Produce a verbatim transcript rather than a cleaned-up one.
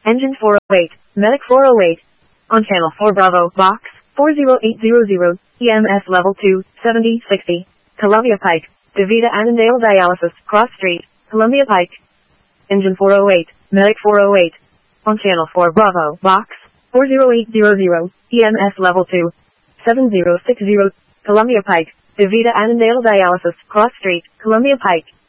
Engine four oh eight, Medic four oh eight. On channel four Bravo, box, four zero eight zero zero, E M S level two, seventy sixty. Columbia Pike, DeVita Annandale Dialysis, Cross Street, Columbia Pike. Engine four oh eight, Medic four oh eight. On channel four Bravo, box, four zero eight zero zero, E M S level two, seven zero six zero, Columbia Pike, DeVita Annandale Dialysis, Cross Street, Columbia Pike.